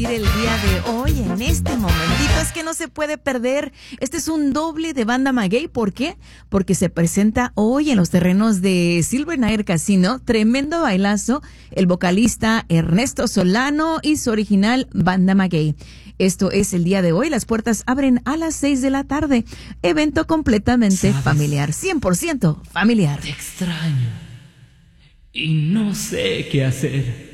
El día de hoy, en este momentito, es que no se puede perder. Este es un doble de Banda Maguey. ¿Por qué? Porque se presenta hoy en los terrenos de Silver Night Casino. Tremendo bailazo. El vocalista Ernesto Solano y su original Banda Maguey. Esto es el día de hoy. Las puertas abren a las 6 de la tarde. Evento completamente familiar. 100% familiar. Te extraño y no sé qué hacer.